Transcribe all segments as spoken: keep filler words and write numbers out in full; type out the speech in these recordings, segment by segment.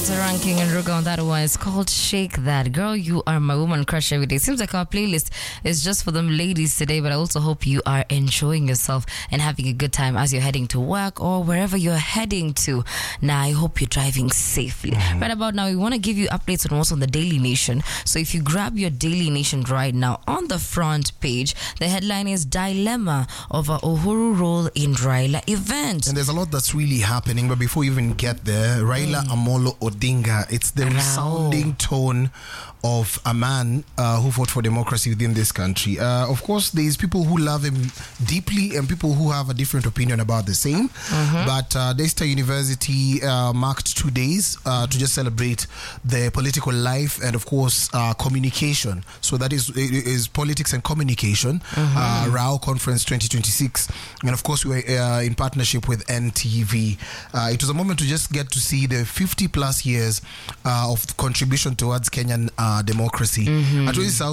That's a ranking and Ruga on that one. It's called Shake That. Girl, you are my woman crush every day. Seems like our playlist is just for them ladies today, but I also hope you are enjoying yourself and having a good time as you're heading to work or wherever you're heading to. Now, I hope you're driving safely. Mm-hmm. Right about now, we want to give you updates on what's on the Daily Nation. So if you grab your Daily Nation right now, on the front page, the headline is Dilemma over Uhuru role in Raila event. And there's a lot that's really happening, but before you even get there, Raila mm. Amolo Odinga, it's the resounding tone of a man uh, who fought for democracy within this country. Uh, of course, there's people who love him deeply and people who have a different opinion about the same. Mm-hmm. But uh, Daystar University uh, marked two days uh, to just celebrate the political life and, of course, uh, communication. So that is is politics and communication. Mm-hmm. Uh, R A O Conference twenty twenty-six. And, of course, we were uh, in partnership with N T V. Uh, it was a moment to just get to see the fifty plus years uh, of contribution towards Kenyan uh, Uh, democracy. Mm-hmm.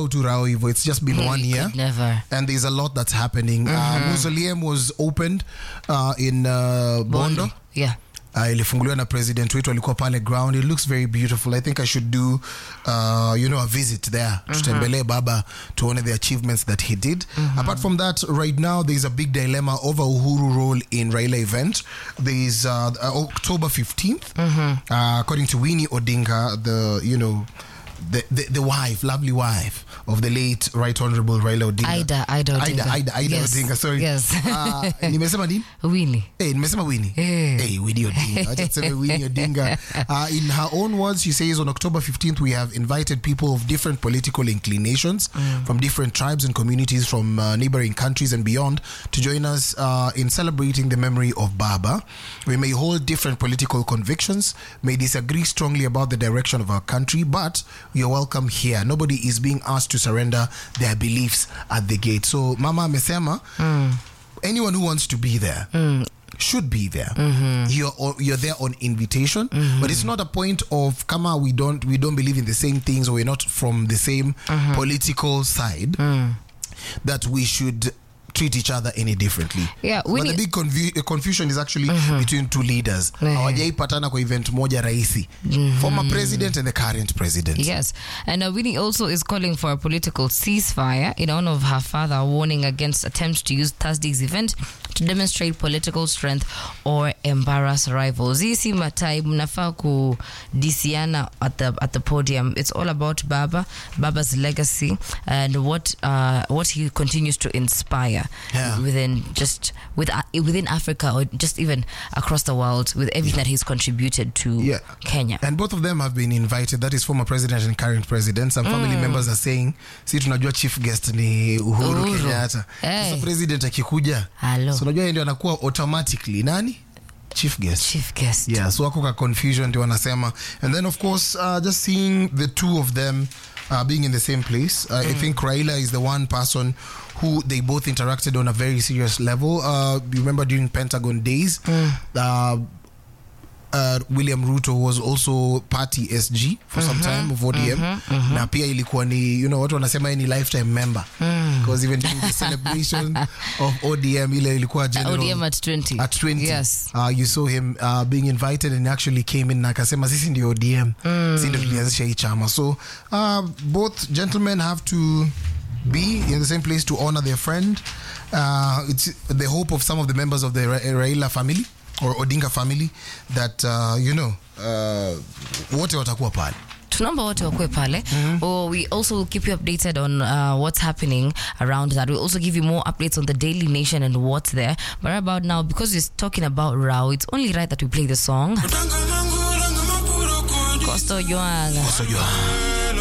It's just been one year. Never. And there's a lot that's happening. Mm-hmm. Uh, Mausoleum was opened uh, in uh, Bondo. Bondo. Yeah. Uh, ilifunguliwa na president wetu alikuwa pale ground. It looks very beautiful. I think I should do uh, you know, a visit there. Mm-hmm. Tutembelee baba tuone the achievements that he did. Mm-hmm. Apart from that, right now there's a big dilemma over Uhuru role in Raila event. There's uh, October fifteenth. Mm-hmm. Uh, according to Winnie Odinga, the, you know, The, the the wife, lovely wife of the late Right Honorable Raila Odinga. Aida, Aida Odinga. Aida, Aida, Aida yes. Odinga, sorry. Yes. uh, nimesema nini? Winnie. Hey, nimesema Winnie. Hey, hey Winnie Odinga. Acha tuseme Winnie Odinga. Uh, in her own words, she says on October fifteenth, we have invited people of different political inclinations mm. from different tribes and communities from uh, neighboring countries and beyond to join us uh, in celebrating the memory of Baba. We may hold different political convictions, may disagree strongly about the direction of our country, but you're welcome here. Nobody is being asked to surrender their beliefs at the gate. So Mama amesema mm. anyone who wants to be there mm. should be there. Mm-hmm. You're you're there on invitation, mm-hmm. but it's not a point of kama we don't we don't believe in the same things or we're not from the same mm-hmm. political side mm. that we should treat each other any differently. Yeah, but the big confu- confusion is actually mm-hmm. between two leaders. Hawajaipatana kwa event moja raisi. Mm-hmm. Former president and the current president. Yes. And uh, Winnie also is calling for a political ceasefire in honor of her father, warning against attempts to use Thursday's event to demonstrate political strength or embarrass rivals. Isi matai mnafaa kudisiana at the at the podium. It's all about Baba, Baba's legacy and what uh, what he continues to inspire. Yeah. Within just with uh, within Africa or just even across the world with everything that he's contributed to yeah. Kenya. And both of them have been invited. That is former president and current president. Some mm. family members are saying, si tunajua chief guest ni Uhuru, Uhuru. Kenyatta. Hey. So president akikuja. Hello. So unajua ndio anakuwa automatically nani? Chief guest. Chief guest. Yeah, so wako ka confusion ndio wanasema. And then of course uh, just seeing the two of them Uh, being in the same place. Uh, mm. I think Raila is the one person who they both interacted on a very serious level. Uh, you remember during Pentagon days, mm. uh, uh, William Ruto was also party S G for mm-hmm, some time of O D M. Mm-hmm, mm-hmm. Na pia ilikuwa ni, you know, watu wanasema ni lifetime member. Mm. Because even during the celebration of O D M, ile ilikuwa general. O D M at twenty. At twenty. Yes. Uh, you saw him uh, being invited and actually came in na akasema sisi ndio O D M. Mm. Sisi ndio tulianzisha hii chama. So uh, both gentlemen have to be in the same place to honor their friend. Uh, it's the hope of some of the members of the Ra- Raila family or Odinga family that uh, you know uh, wote watakuwa pale. Tunaomba wote wakue pale. Mm-hmm. Or we also will keep you updated on uh, what's happening around that. We'll also give you more updates on the Daily Nation and what's there. But right about now, because we're talking about R A O, it's only right that we play the song. Costo Joang. Costo Joang.